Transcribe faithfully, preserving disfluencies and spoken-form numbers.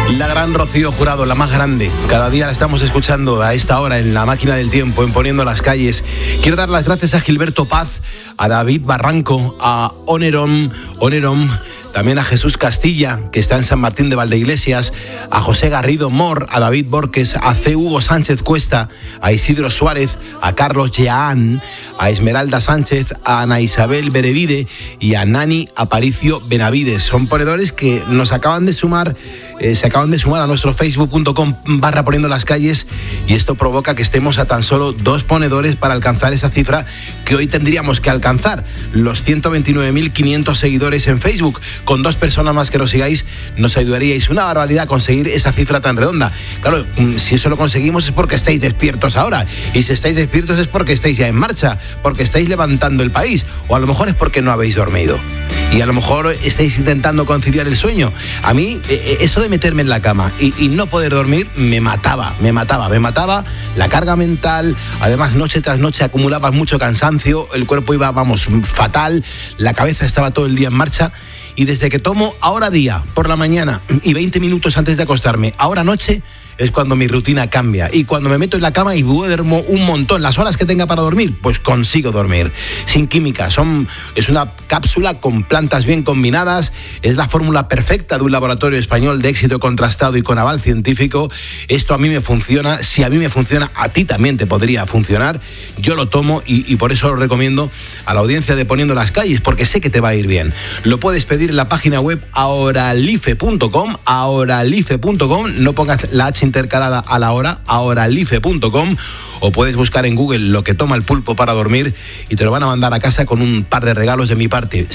La gran Rocío Jurado, la más grande. Cada día la estamos escuchando a esta hora en la máquina del tiempo, en Poniendo las Calles. Quiero dar las gracias a Gilberto Paz, a David Barranco, a Onerom, Onerom, también a Jesús Castilla, que está en San Martín de Valdeiglesias, a José Garrido Mor, a David Borges, a C. Hugo Sánchez Cuesta, a Isidro Suárez, a Carlos Jeán, a Esmeralda Sánchez, a Ana Isabel Berevide y a Nani Aparicio Benavides. Son ponedores que nos acaban de sumar, eh, se acaban de sumar a nuestro facebook punto com barra Poniendo las Calles, y esto provoca que estemos a tan solo dos ponedores para alcanzar esa cifra que hoy tendríamos que alcanzar, los ciento veintinueve mil quinientos seguidores en Facebook. Con dos personas más que nos sigáis, nos ayudaríais una barbaridad a conseguir esa cifra tan redonda. Claro, si eso lo conseguimos es porque estáis despiertos ahora, y si estáis despiertos es porque estáis ya en marcha, porque estáis levantando el país, o a lo mejor es porque no habéis dormido. Y a lo mejor estáis intentando conciliar el sueño. A mí, eso de meterme en la cama y, y no poder dormir, me mataba, me mataba, me mataba la carga mental. Además, noche tras noche acumulabas mucho cansancio, el cuerpo iba, vamos, fatal, la cabeza estaba todo el día en marcha. Y desde que tomo ahora día, por la mañana, y veinte minutos antes de acostarme, ahora noche, es cuando mi rutina cambia. Y cuando me meto en la cama y duermo un montón, las horas que tenga para dormir, pues consigo dormir. Sin química, son, es una cápsula con plantas bien combinadas, es la fórmula perfecta de un laboratorio español de éxito contrastado y con aval científico. Esto a mí me funciona, si a mí me funciona, a ti también te podría funcionar. Yo lo tomo y, y por eso lo recomiendo a la audiencia de Poniendo las Calles, porque sé que te va a ir bien. Lo puedes pedir en la página web ahoralife punto com, ahoralife punto com, no pongas la H intercalada a la hora, ahoralife punto com, o puedes buscar en Google lo que toma el pulpo para dormir y te lo van a mandar a casa con un par de regalos de mi parte.